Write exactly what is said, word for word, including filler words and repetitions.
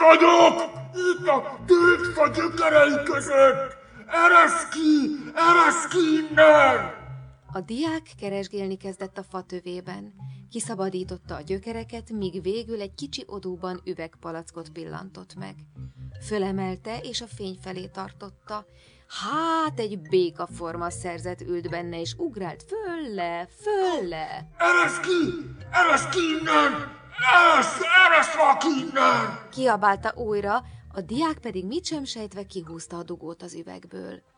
vagyok! Itt a tőkfa gyökerei között! Eresz ki! Eresz ki innen! A diák keresgélni kezdett a fatövében. Kiszabadította a gyökereket, míg végül egy kicsi odúban üvegpalackot pillantott meg. Fölemelte és a fény felé tartotta. Hát egy békaforma szerzet ült benne, és ugrált fölle, fölle. Eresz ki! Eresz ki innen! Eresz! Eresz ma ki innen! Kiabálta újra, a diák pedig mit sem sejtve kihúzta a dugót az üvegből.